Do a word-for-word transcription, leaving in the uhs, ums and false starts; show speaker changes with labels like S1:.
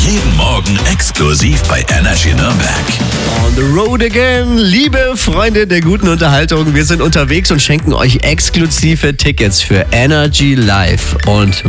S1: Jeden Morgen exklusiv bei Energy Nürnberg.
S2: On the road again, liebe Freunde der guten Unterhaltung. Wir sind unterwegs und schenken euch exklusive Tickets für Energy Live. Und